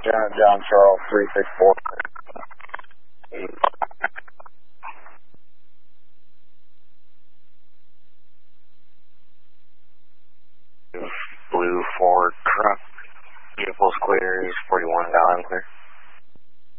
John Charles 364. Blue Ford truck, vehicle clear is 41 dial clear.